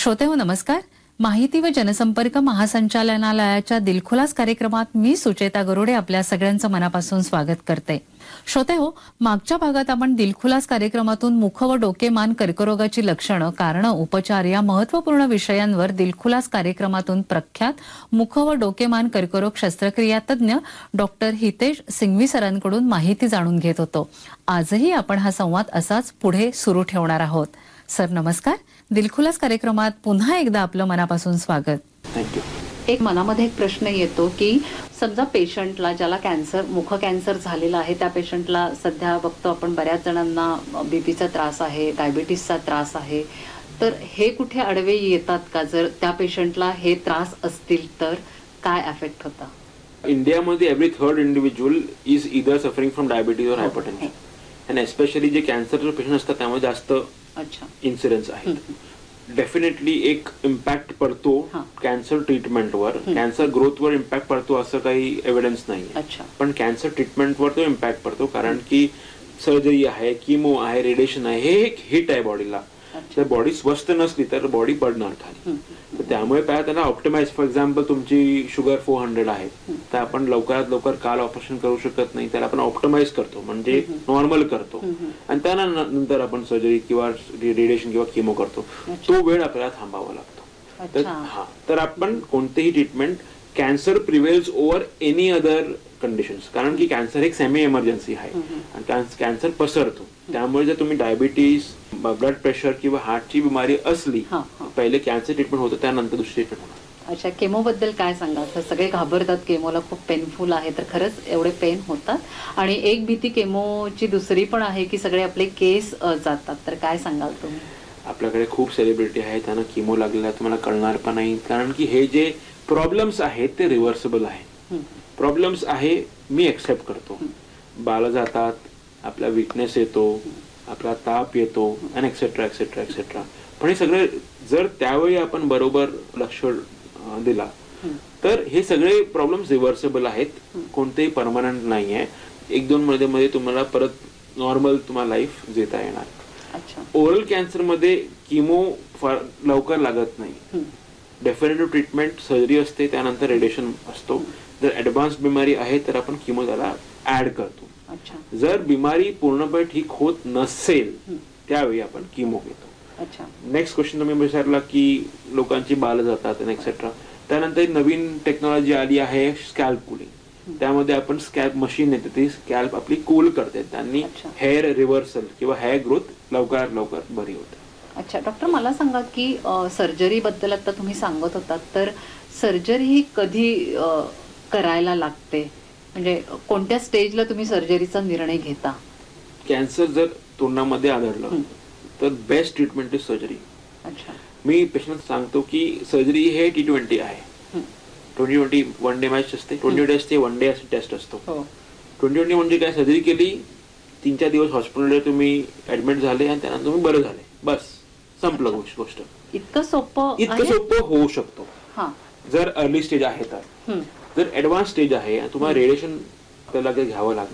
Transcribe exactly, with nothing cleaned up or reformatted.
श्रोतेहो नमस्कार. माहिती व जनसंपर्क महासंचालनालयाच्या दिलखुलास कार्यक्रमात मी सुचेता गरुडे आपल्या सगळ्यांचं मनापासून स्वागत करते. श्रोतेहो, मागच्या भागात आपण दिलखुलास कार्यक्रमातून मुख व डोकेमान कर्करोगाची लक्षणं, कारणं, उपचार या महत्त्वपूर्ण विषयांवर दिलखुलास कार्यक्रमातून प्रख्यात मुख व डोकेमान कर्करोग शस्त्रक्रिया तज्ञ डॉक्टर हितेश सिंघवी सरांकडून माहिती जाणून घेत होतो. आजही आपण हा संवाद असाच पुढे सुरू ठेवणार आहोत. सर नमस्कार. दिलखुलास कार्यक्रमात पुन्हा एकदा आपलं मनापासून स्वागत. थँक्यू. एक मनामध्ये एक प्रश्न येतो की समजा पेशंटला ज्याला कॅन्सर मुख कॅन्सर झालेला आहे त्या पेशंटला सध्या बघतो आपण बऱ्याच जणांना बीपीचा त्रास आहे, डायबिटीसचा त्रास आहे, तर हे कुठे अडवे येतात का? जर त्या पेशंटला हे त्रास असतील तर काय अफेक्ट होता? इंडियामध्ये every third individual is either suffering from diabetes और हायपरटेन्शन, आणि एस्पेशली जे कॅन्सरचे पेशंट असतात त्यामध्ये जास्त अच्छा इन्सिडेंट्स आहेत. डेफिनेटली एक इम्पॅक्ट पडतो कॅन्सर ट्रीटमेंटवर, कॅन्सर ग्रोथवर इम्पॅक्ट पडतो असं काही एव्हिडन्स नाही, पण कॅन्सर ट्रीटमेंटवर तो इम्पॅक्ट पडतो. कारण की सर्जरी आहे, किमो आहे, रेडिएशन आहे, हे एक हिट आहे बॉडीला. जर बॉडी स्वस्थ नसली तर बॉडी पडणार खाली. तर त्यामुळे काय त्याला ऑप्टिमाइज, फॉर एक्झाम्पल तुमची शुगर फोर हंड्रेड आहे तर आपण लवकरात लवकर काल ऑपरेशन करू शकत नाही, त्याला आपण ऑप्टिमाइज करतो म्हणजे नॉर्मल करतो, आणि त्यानंतर आपण सर्जरी किंवा रेडिएशन किंवा किमो करतो. तो वेळ आपल्याला थांबावा लागतो. तर हा तर आपण कोणतेही treatment cancer प्रिव्हेल्स over any other conditions, कारण की कॅन्सर एक सेमी इमर्जन्सी आहे आणि कॅन्सर पसरतो. त्यामुळे जर तुम्ही डायबिटीज, ब्लड प्रेशर किंवा हार्टची बिमारी असली, पहिले कॅन्सर ट्रीटमेंट होतं, त्यानंतर दुसरी ट्रीटमेंट होणार. अच्छा, केमो बद्दल काय सांगाल? सगळे घाबरतात केमोला, खूप पेनफुल आहे, तर खरंच एवढे पेन होतात? आणि एक भीती केमोची दुसरी पण आहे की सगळे आपले केस जातात, तर काय सांगाल तुम्ही? आपल्याकडे खूप सेलिब्रिटी आहेत त्यांना केमो लागलेला तुम्हाला कळणार पण नाही, कारण की हे जे प्रॉब्लेम्स आहेत ते रिव्हर्सेबल आहे. प्रॉब्लेम्स आहे मी एक्सेप्ट करतो, बाळ जातात, आपला वीकनेस येतो, आपला ताप येतो, आणि एक्सेट्रा एक्सेट्रा एक्सेट्रा. पण हे सगळे जर त्यावेळी आपण बरोबर लक्ष दिला तर हे सगळे प्रॉब्लेम्स रिव्हर्सेबल आहेत, कोणतेही परमनंट नाही आहे. एक दोन मध्ये मध्ये तुम्हाला परत नॉर्मल तुम्हाला लाईफ जगता येणार. ओरल कॅन्सर मध्ये किमो फार लवकर लागत नाही. डेफिनेटिव्ह ट्रीटमेंट सर्जरी असते, त्यानंतर रेडिएशन असतो. जर ऍडव्हान्स बिमारी आहे तर आपण किमो त्याला ऍड करतो. जर बिमारी पूर्णपणे ठीक होत नसेल त्यावेळी आपण किमो घेतो. नेक्स्ट क्वेश्चन तुम्ही विचारला की लोकांची बाल जातात एक्सेट्रा. त्यानंतर नवीन टेक्नॉलॉजी आली आहे स्कॅल्प कुलिंग. त्यामध्ये आपण स्कॅल्प मशीन येते, ती स्कॅल्प आपली कूल करते, त्यांनी हेअर रिव्हर्सल किंवा हेअर ग्रोथ लवकरात लवकर बरी होते. अच्छा डॉक्टर, मला सांगा की सर्जरी बद्दल आता तुम्ही सांगत होतात, तर सर्जरी ही कधी करायला लागते? म्हणजे कोणत्या स्टेजला तुम्ही सर्जरीचा निर्णय घेता? कॅन्सर जर तोंडामध्ये आढळलं तर बेस्ट ट्रीटमेंट इज सर्जरी. अच्छा, मी पेशंट सांगतो की सर्जरी हे टी ट्वेंटी आहे. Twenty twenty one day match असते, ट्वेंटी डेज ते वन डे टेस्ट असतो. ट्वेंटी ट्वेंटी म्हणजे काय, सर्जरी केली, तीन चार दिवस हॉस्पिटलमध्ये तुम्ही ऍडमिट झाले आणि त्यानंतर तुम्ही बरं झाले, बस संपलं गोष्ट. इतकं सोपं इतकं सोपं होऊ शकतो जर अर्ली स्टेज आहे तर. जर ऍडव्हान्स स्टेज आहे तुम्हाला रेडिएशन आपल्याला घ्यावं लागतं,